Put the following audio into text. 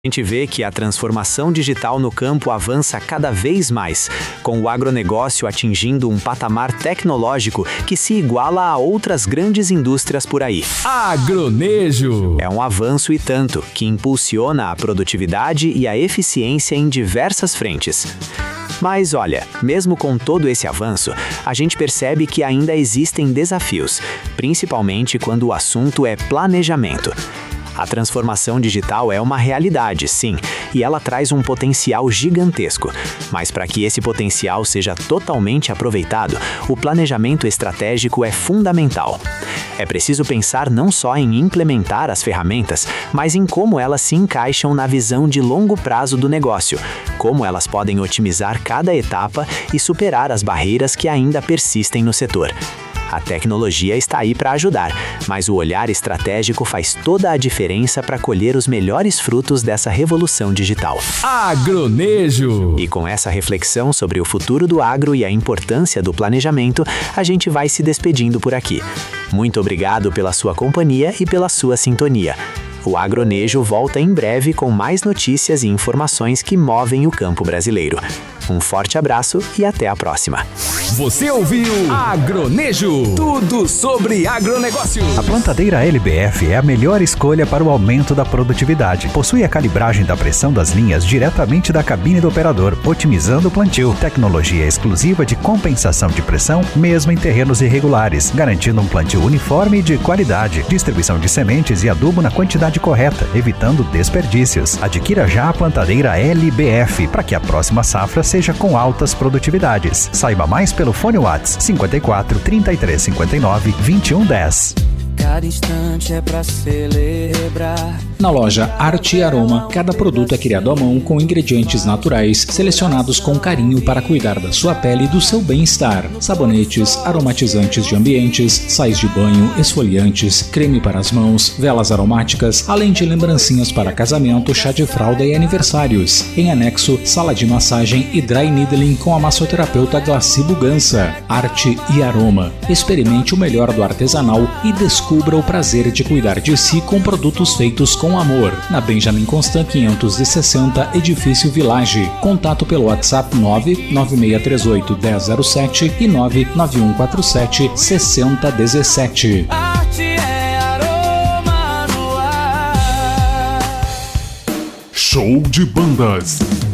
A gente vê que a transformação digital no campo avança cada vez mais, com o agronegócio atingindo um patamar tecnológico que se iguala a outras grandes indústrias por aí. Agronejo! É um avanço e tanto, que impulsiona a produtividade e a eficiência em diversas frentes. Mas olha, mesmo com todo esse avanço, a gente percebe que ainda existem desafios, principalmente quando o assunto é planejamento. A transformação digital é uma realidade, sim, e ela traz um potencial gigantesco. Mas para que esse potencial seja totalmente aproveitado, o planejamento estratégico é fundamental. É preciso pensar não só em implementar as ferramentas, mas em como elas se encaixam na visão de longo prazo do negócio, como elas podem otimizar cada etapa e superar as barreiras que ainda persistem no setor. A tecnologia está aí para ajudar, mas o olhar estratégico faz toda a diferença para colher os melhores frutos dessa revolução digital. Agronejo! E com essa reflexão sobre o futuro do agro e a importância do planejamento, a gente vai se despedindo por aqui. Muito obrigado pela sua companhia e pela sua sintonia. O Agronejo volta em breve com mais notícias e informações que movem o campo brasileiro. Um forte abraço e até a próxima. Você ouviu Agronejo, tudo sobre agronegócio. A plantadeira LBF é a melhor escolha para o aumento da produtividade. Possui a calibragem da pressão das linhas diretamente da cabine do operador, otimizando o plantio. Tecnologia exclusiva de compensação de pressão, mesmo em terrenos irregulares, garantindo um plantio uniforme e de qualidade. Distribuição de sementes e adubo na quantidade correta, evitando desperdícios. Adquira já a plantadeira LBF para que a próxima safra seja com altas produtividades. Saiba mais pelo fone WhatsApp 54 33 59 21 10. Cada instante é pra celebrar. Na loja Arte e Aroma, cada produto é criado à mão com ingredientes naturais, selecionados com carinho para cuidar da sua pele e do seu bem-estar. Sabonetes, aromatizantes de ambientes, sais de banho, esfoliantes, creme para as mãos, velas aromáticas, além de lembrancinhas para casamento, chá de fralda e aniversários. Em anexo, sala de massagem e dry needling com a massoterapeuta Glaci Bugança. Arte e Aroma. Experimente o melhor do artesanal e descubra o prazer de cuidar de si com produtos feitos com amor. Na Benjamin Constant 560, Edifício Village. Contato pelo WhatsApp 99638 1007 e 99147 6017. Arte é aroma no ar. Show de bandas.